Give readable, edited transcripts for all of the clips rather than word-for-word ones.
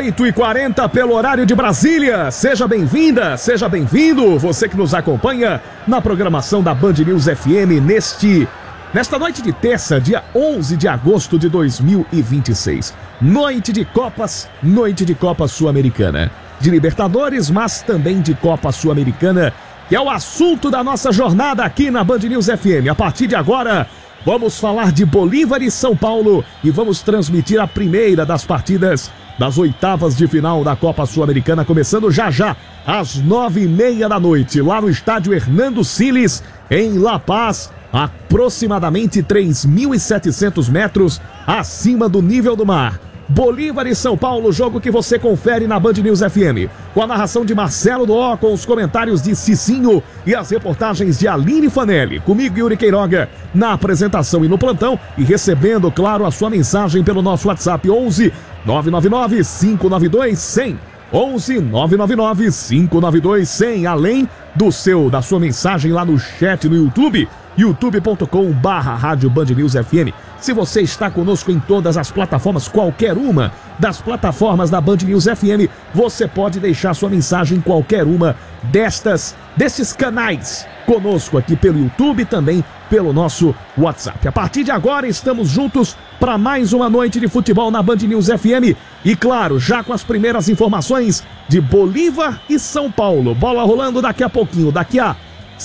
8h40 pelo horário de Brasília. Seja bem-vinda, seja bem-vindo, você que nos acompanha na programação da Band News FM nesta noite de terça, dia 11 de agosto de 2026. Noite de Copa Sul-Americana. De Libertadores, mas também de Copa Sul-Americana, que é o assunto da nossa jornada aqui na Band News FM. A partir de agora, vamos falar de Bolívar e São Paulo e vamos transmitir a primeira das partidas das oitavas de final da Copa Sul-Americana, começando já às 9h30 da noite, lá no estádio Hernando Siles, em La Paz, aproximadamente 3.700 metros acima do nível do mar. Bolívar e São Paulo, jogo que você confere na Band News FM, com a narração de Marcelo Doó, com os comentários de Cicinho e as reportagens de Aline Fanelli. Comigo, Yuri Queiroga, na apresentação e no plantão, e recebendo, claro, a sua mensagem pelo nosso WhatsApp 11 999 592 100. 11 999 592 100, além da sua mensagem lá no chat no YouTube, youtube.com/Rádio Band News FM. Se você está conosco em todas as plataformas, qualquer uma das plataformas da Band News FM, você pode deixar sua mensagem em qualquer uma desses canais conosco aqui pelo YouTube, também pelo nosso WhatsApp. A partir de agora estamos juntos para mais uma noite de futebol na Band News FM e, claro, já com as primeiras informações de Bolívar e São Paulo. Bola rolando daqui a pouquinho, daqui a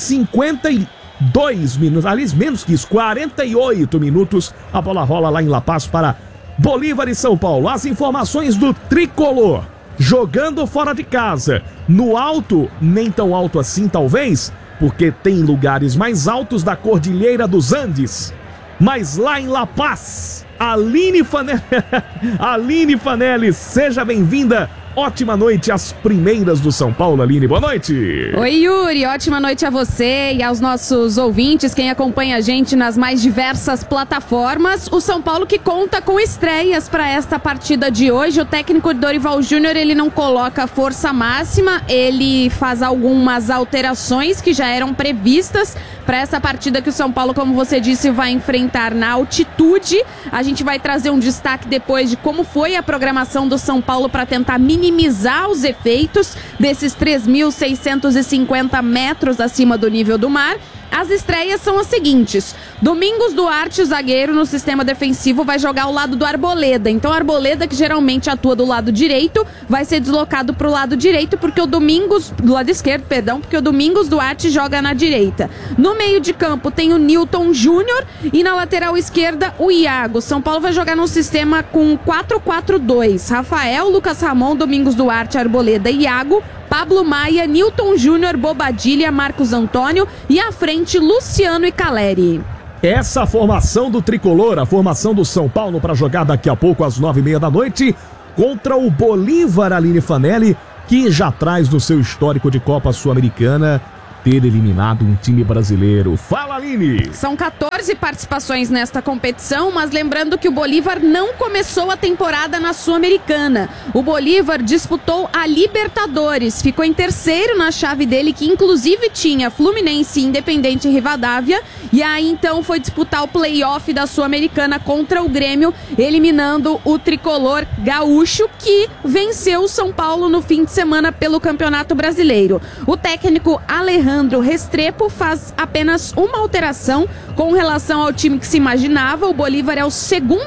52 minutos, aliás, menos que isso, 48 minutos, a bola rola lá em La Paz para Bolívar e São Paulo. As informações do tricolor, jogando fora de casa, no alto, nem tão alto assim talvez, porque tem lugares mais altos da Cordilheira dos Andes, mas lá em La Paz, Aline Fanelli, seja bem-vinda. Ótima noite às primeiras do São Paulo, Aline, boa noite. Oi, Yuri, ótima noite a você e aos nossos ouvintes, quem acompanha a gente nas mais diversas plataformas. O São Paulo que conta com estreias para esta partida de hoje. O técnico Dorival Júnior, ele não coloca força máxima, ele faz algumas alterações que já eram previstas para essa partida que o São Paulo, como você disse, vai enfrentar na altitude. A gente vai trazer um destaque depois de como foi a programação do São Paulo para tentar minimizar os efeitos desses 3.650 metros acima do nível do mar. As estreias são as seguintes: Domingos Duarte, zagueiro no sistema defensivo, vai jogar ao lado do Arboleda. Então, Arboleda, que geralmente atua do lado direito, vai ser deslocado para o lado direito, do lado esquerdo, porque o Domingos Duarte joga na direita. No meio de campo tem o Newton Júnior e na lateral esquerda o Iago. São Paulo vai jogar num sistema com 4-4-2. Rafael, Lucas Ramon, Domingos Duarte, Arboleda e Iago. Pablo Maia, Newton Júnior, Bobadilha, Marcos Antônio e à frente Luciano e Caleri. Essa formação do tricolor, a formação do São Paulo para jogar daqui a pouco às 9h30 da noite contra o Bolívar, Aline Fanelli, que já traz no seu histórico de Copa Sul-Americana ter eliminado um time brasileiro. Fala, Aline! São 14 participações nesta competição, mas lembrando que o Bolívar não começou a temporada na Sul-Americana. O Bolívar disputou a Libertadores, ficou em terceiro na chave dele, que inclusive tinha Fluminense, Independente e Rivadavia, e aí então foi disputar o play-off da Sul-Americana contra o Grêmio, eliminando o tricolor gaúcho, que venceu o São Paulo no fim de semana pelo Campeonato Brasileiro. O técnico Alejandro Restrepo faz apenas uma alteração com relação ao time que se imaginava. O Bolívar é o segundo